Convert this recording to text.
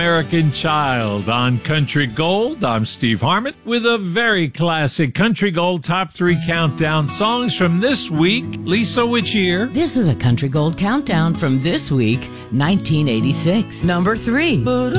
American Child on Country Gold. I'm Steve Harmon with a very classic Country Gold Top 3 Countdown songs from this week. Lisa, which year? This is a Country Gold Countdown from this week, 1986. Number 3.